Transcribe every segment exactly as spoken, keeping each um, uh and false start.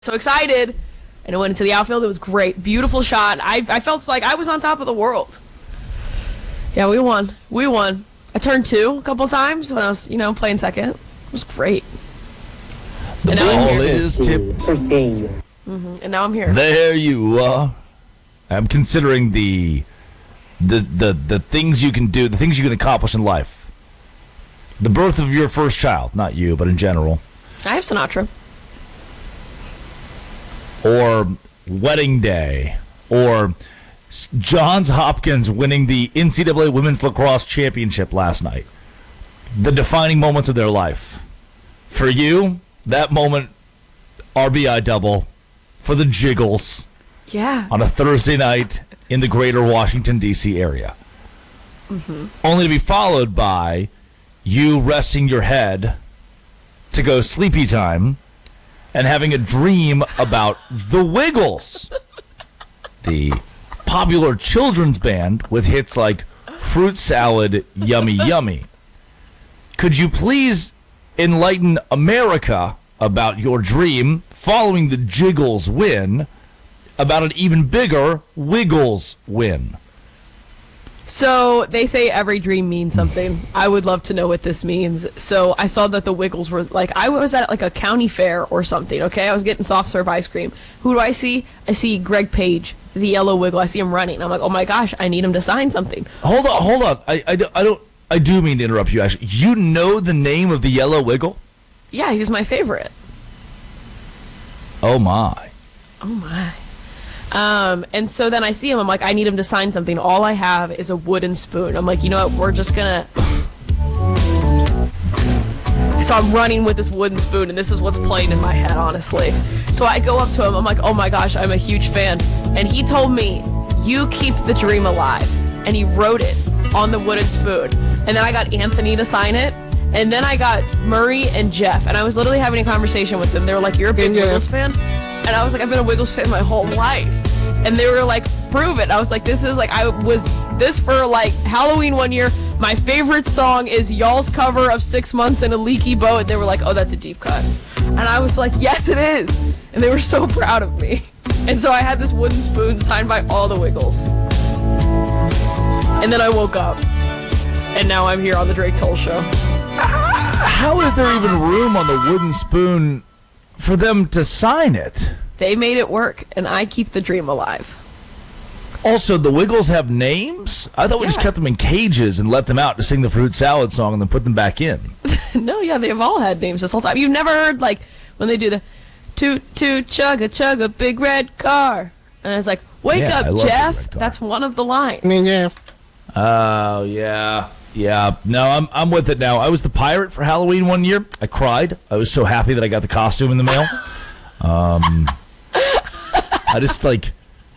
So excited, and I went into the outfield. It was great, beautiful shot. I I felt like I was on top of the world. Yeah, we won. We won. I turned two a couple times when I was, you know, playing second. It was great. The ball is tipped. Mm-hmm. And now I'm here. There you are. I'm considering the, the the the things you can do, the things you can accomplish in life. The birth of your first child, not you, but in general. I have Sinatra. Or wedding day, or Johns Hopkins winning the N C double A Women's Lacrosse Championship last night. The defining moments of their life. For you, that moment, R B I double for the Jiggles. Yeah. On a Thursday night in the greater Washington, D C area. Mm-hmm. Only to be followed by you resting your head to go sleepy time and having a dream about the Wiggles, the popular children's band with hits like Fruit Salad, Yummy Yummy. Could you please enlighten America about your dream following the Jiggles win, about an even bigger Wiggles win? So they say every dream means something. I would love to know what this means. So I saw that the Wiggles were like, I was at like a county fair or something, okay? I was getting soft serve ice cream. Who do I see? I see Greg Page, the yellow Wiggle. I see him running. I'm like, oh my gosh, I need him to sign something. Hold on, hold on. I, I, I don't, I do mean to interrupt you, actually. You know the name of the yellow Wiggle? Yeah, he's my favorite. Oh my. Oh my. Um, and so then I see him, I'm like, I need him to sign something. All I have is a wooden spoon. I'm like, you know what, we're just gonna... So I'm running with this wooden spoon, and this is what's playing in my head, honestly. So I go up to him, I'm like, oh my gosh, I'm a huge fan. And he told me, you keep the dream alive. And he wrote it on the wooden spoon. And then I got Anthony to sign it. And then I got Murray and Jeff. And I was literally having a conversation with them. They were like, you're a big yeah. Wiggles fan? And I was like, I've been a Wiggles fan my whole life. And they were like, prove it. I was like, this is like, I was this for like Halloween one year. My favorite song is y'all's cover of Six Months in a Leaky Boat. And they were like, oh, that's a deep cut. And I was like, yes, it is. And they were so proud of me. And so I had this wooden spoon signed by all the Wiggles. And then I woke up. And now I'm here on the Drake Toll Show. How is there even room on the wooden spoon for them to sign it? They made it work, and I keep the dream alive. Also, the Wiggles have names? I thought we Yeah. just kept them in cages and let them out to sing the Fruit Salad song and then put them back in. No, yeah, they've all had names this whole time. You've never heard, like, when they do the toot, toot, chugga, chugga, big red car. And it's like, wake Yeah, I up, love Big Jeff. Red Car. That's one of the lines. I mean, yeah. Oh, yeah. Yeah. No, I'm I'm with it now. I was the pirate for Halloween one year. I cried. I was so happy that I got the costume in the mail. Um, I just, like,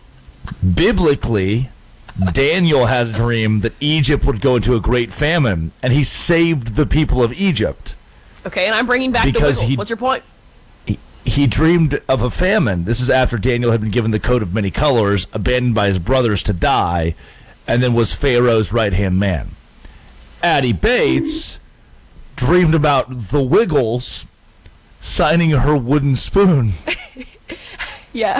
biblically, Daniel had a dream that Egypt would go into a great famine, and he saved the people of Egypt. Okay, and I'm bringing back Because the Wiggles. he- What's your point? He, he dreamed of a famine. This is after Daniel had been given the coat of many colors, abandoned by his brothers to die, and then was Pharaoh's right-hand man. Addie Bates dreamed about the Wiggles signing her wooden spoon. Yeah.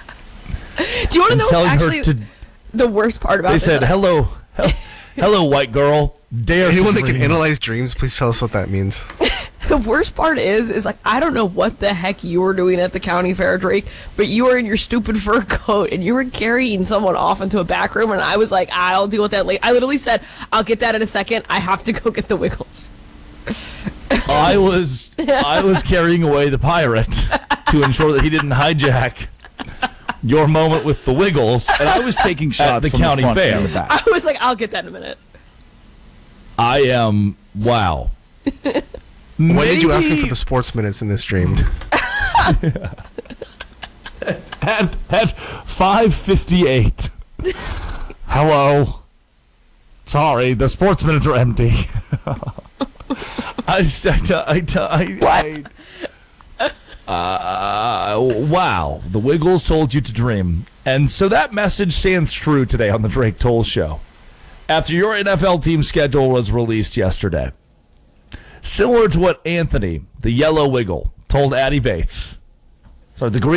Do you want to and know telling actually her to... the worst part about They this? said, hello, hel- hello, white girl. Dare Anyone to that can dream." analyze dreams, please tell us what that means. The worst part is, is like, I don't know what the heck you were doing at the county fair, Drake, but you were in your stupid fur coat and you were carrying someone off into a back room, and I was like, I'll deal with that later. I literally said, I'll get that in a second. I have to go get the Wiggles. I was I was carrying away the pirate to ensure that he didn't hijack your moment with the Wiggles. And I was taking shots at the from county the front fair. and the back. I was like, I'll get that in a minute. I am, wow. When did you ask him Maybe- for the sports minutes in this dream? At, at five fifty-eight. Hello. Sorry, the sports minutes are empty. I just, I, I, I, I, uh, wow. The Wiggles told you to dream. And so that message stands true today on the Drake Toll Show. After your N F L team schedule was released yesterday, similar to what Anthony, the yellow Wiggle, told Addie Bates, So the